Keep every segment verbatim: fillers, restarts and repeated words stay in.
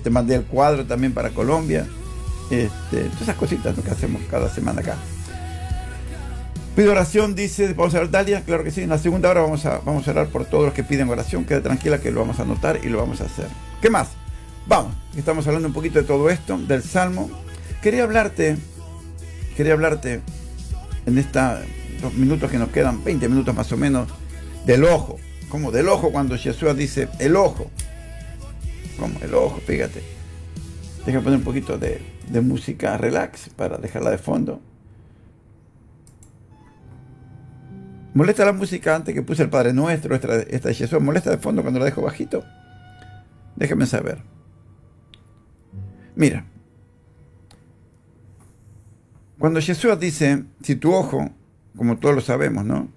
te mandé el cuadro también para Colombia. Este, todas esas cositas, ¿no?, que hacemos cada semana acá. Pido oración, dice, vamos a orar, Dalia, claro que sí. En la segunda hora vamos a, vamos a orar por todos los que piden oración. Queda tranquila que lo vamos a anotar y lo vamos a hacer. ¿Qué más? Vamos, estamos hablando un poquito de todo esto, del Salmo. Quería hablarte, quería hablarte en estos minutos que nos quedan, veinte minutos más o menos, del ojo. ¿Cómo? Del ojo, cuando Jesús dice el ojo. ¿Cómo? El ojo, fíjate. Déjame poner un poquito de, de música relax para dejarla de fondo. ¿Molesta la música antes que puse el Padre Nuestro, esta, esta de Jesús? ¿Molesta de fondo cuando la dejo bajito? Déjame saber. Mira. Cuando Jesús dice, si tu ojo, como todos lo sabemos, ¿no?,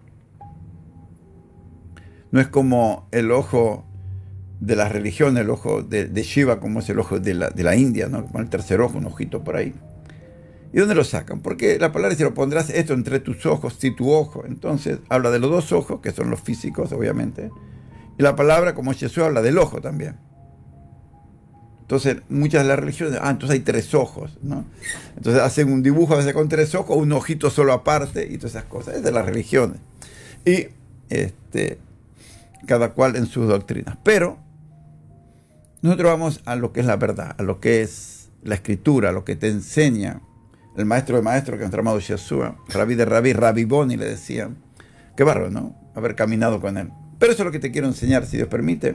no es como el ojo de la religión, el ojo de, de Shiva, como es el ojo de la, de la India, ¿no?, como el tercer ojo, un ojito por ahí. ¿Y dónde lo sacan? Porque la palabra dice, lo pondrás esto entre tus ojos, si tu ojo. Entonces, habla de los dos ojos, que son los físicos, obviamente. Y la palabra, como Jesús, habla del ojo también. Entonces, muchas de las religiones, ah, entonces hay tres ojos, ¿no? Entonces hacen un dibujo a veces con tres ojos, un ojito solo aparte, y todas esas cosas. Es de las religiones. Y, este, cada cual en sus doctrinas. Pero, nosotros vamos a lo que es la verdad, a lo que es la escritura, a lo que te enseña el maestro de maestros, que es nuestro amado Yeshua, Rabí de Rabí, Rabí Boni, le decían. Qué bárbaro, ¿no?, haber caminado con él. Pero eso es lo que te quiero enseñar, si Dios permite,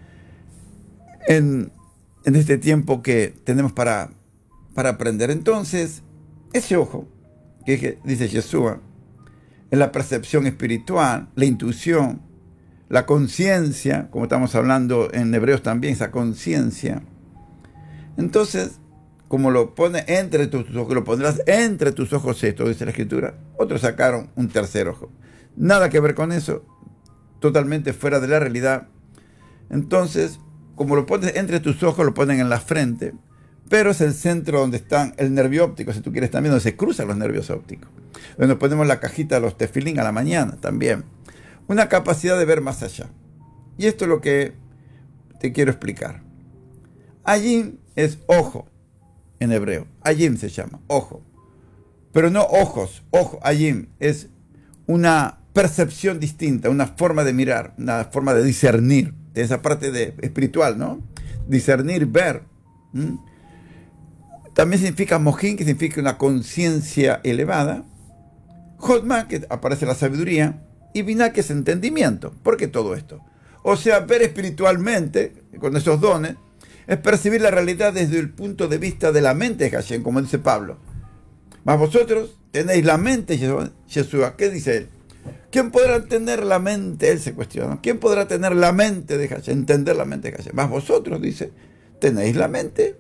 en, en este tiempo que tenemos para, para aprender. Entonces, ese ojo, que dice Yeshua, es la percepción espiritual, la intuición, la conciencia, como estamos hablando en Hebreos también, esa conciencia. Entonces, como lo pone entre tus ojos, lo pondrás entre tus ojos esto, dice la Escritura. Otros sacaron un tercer ojo. Nada que ver con eso, totalmente fuera de la realidad. Entonces, como lo pones entre tus ojos, lo ponen en la frente, pero es el centro donde están el nervio óptico, si tú quieres también, donde se cruzan los nervios ópticos. Donde ponemos la cajita de los tefilín a la mañana también. Una capacidad de ver más allá. Y esto es lo que te quiero explicar. Allí es ojo. En hebreo, ayim se llama, ojo. Pero no ojos, ojo, ayim. Es una percepción distinta, una forma de mirar, una forma de discernir. De esa parte de, espiritual, ¿no? Discernir, ver. ¿Mm? También significa mojín, que significa una conciencia elevada. Jotma, que aparece la sabiduría. Y Binah, que es entendimiento. ¿Por qué todo esto? O sea, ver espiritualmente, con esos dones, es percibir la realidad desde el punto de vista de la mente de Hashem, como dice Pablo. Mas vosotros tenéis la mente, Jesús. ¿Qué dice él? ¿Quién podrá tener la mente? Él se cuestiona. ¿Quién podrá tener la mente de Hashem? Entender la mente de Hashem. Mas vosotros, dice, tenéis la mente.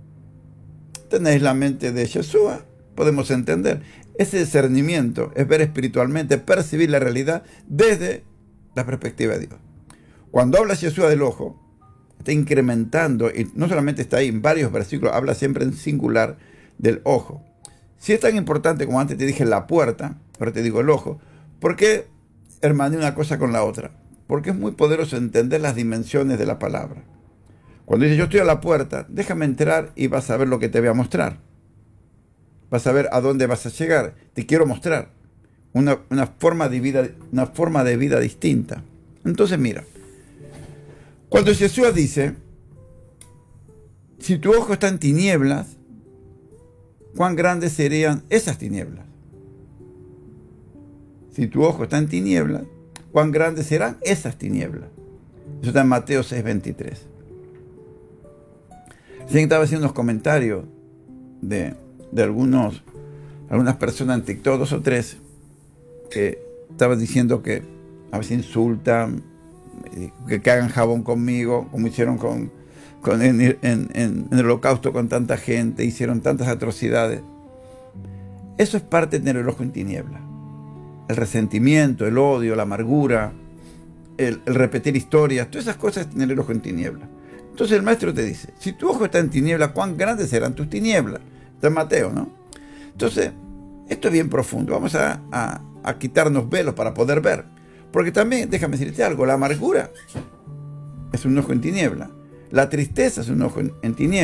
Tenéis la mente de Jesús. Podemos entender. Ese discernimiento es ver espiritualmente, percibir la realidad desde la perspectiva de Dios. Cuando habla Jesús del ojo, está incrementando, y no solamente está ahí, en varios versículos habla siempre en singular del ojo. Si es tan importante como antes te dije la puerta, ahora te digo el ojo, ¿por qué hermané una cosa con la otra? Porque es muy poderoso entender las dimensiones de la palabra. Cuando dice yo estoy a la puerta, déjame entrar y vas a ver lo que te voy a mostrar. Vas a ver a dónde vas a llegar. Te quiero mostrar una, una, forma, de vida, una forma de vida distinta. Entonces mira, cuando Jesús dice, si tu ojo está en tinieblas, ¿cuán grandes serían esas tinieblas? Si tu ojo está en tinieblas, ¿cuán grandes serán esas tinieblas? Eso está en Mateo seis veintitrés. Sí, estaba haciendo unos comentarios de, de algunos, algunas personas en TikTok, dos o tres, que estaban diciendo que a veces insultan, que, que hagan jabón conmigo, como hicieron con, con en, en, en, en el holocausto con tanta gente, hicieron tantas atrocidades. Eso es parte de tener el ojo en tiniebla. El resentimiento, el odio, la amargura, el, el repetir historias, todas esas cosas es tener el ojo en tiniebla. Entonces el maestro te dice, si tu ojo está en tiniebla, ¿cuán grandes serán tus tinieblas? Está en Mateo, ¿no? Entonces, esto es bien profundo. Vamos a, a, a quitarnos velos para poder ver. Porque también, déjame decirte algo, la amargura es un ojo en tiniebla. La tristeza es un ojo en, en tiniebla.